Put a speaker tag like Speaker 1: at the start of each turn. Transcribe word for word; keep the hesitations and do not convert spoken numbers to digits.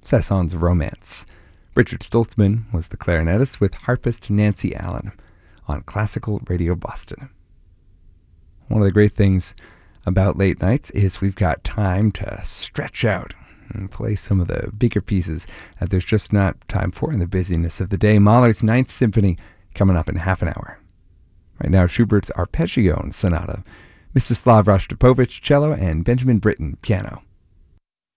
Speaker 1: Saint-Saëns' Romance. Richard Stoltzman was the clarinetist with harpist Nancy Allen on Classical Radio Boston. One of the great things about late nights is we've got time to stretch out and play some of the bigger pieces that there's just not time for in the busyness of the day. Mahler's Ninth Symphony coming up in half an hour. Right now, Schubert's Arpeggio Sonata, Mstislav Rostropovich, cello, and Benjamin Britten, piano.